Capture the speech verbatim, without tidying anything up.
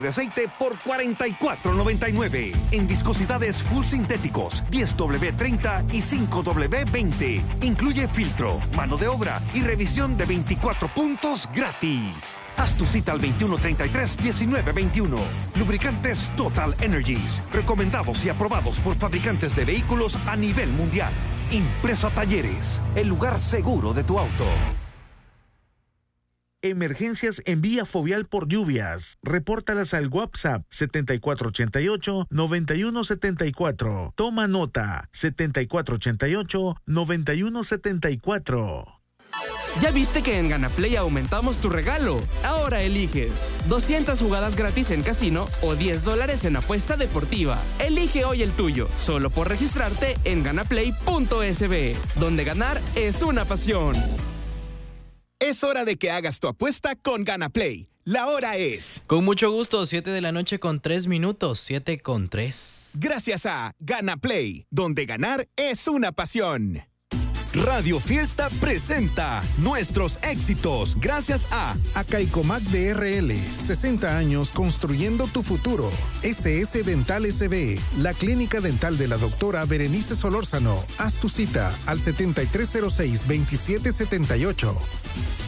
de aceite por cuarenta y cuatro noventa y nueve. En viscosidades full sintéticos diez W treinta y cinco W veinte. Incluye filtro, mano de obra y revisión de veinticuatro puntos gratis. Haz tu cita al veintiuno treinta y tres diecinueve veintiuno. Lubricantes Total Energies. Recomendados y aprobados por fabricantes de vehículos a nivel mundial. Impresa Talleres. El lugar seguro de tu auto. Emergencias en vía fovial por lluvias. Repórtalas al WhatsApp setenta y cuatro ochenta y ocho, noventa y uno setenta y cuatro. Toma nota setenta y cuatro ochenta y ocho, noventa y uno setenta y cuatro. ¿Ya viste que en GanaPlay aumentamos tu regalo? Ahora eliges doscientas jugadas gratis en casino o diez dólares en apuesta deportiva. Elige hoy el tuyo, solo por registrarte en ganaplay punto es be, donde ganar es una pasión. Es hora de que hagas tu apuesta con GanaPlay. La hora es... Con mucho gusto, siete de la noche con tres minutos, siete con tres. Gracias a GanaPlay, donde ganar es una pasión. Radio Fiesta presenta nuestros éxitos gracias a Acaicomac de R L, sesenta años construyendo tu futuro. S S Dental S B, la clínica dental de la doctora Berenice Solórzano. Haz tu cita al setenta y tres cero seis, veintisiete setenta y ocho.